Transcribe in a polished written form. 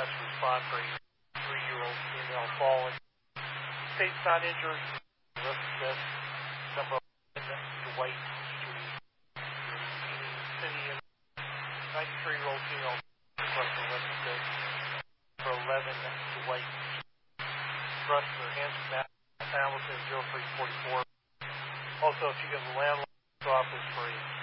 fast respond for a 3-year-old female fallen. State's not injured. Rest of this. Number 11, Dwight Street, City, and 93-year-old female crusher. Rest of this. Number 11, Dwight Crusher, Hanson, Hamilton, 0344. Also, if you go to the landlord's office for a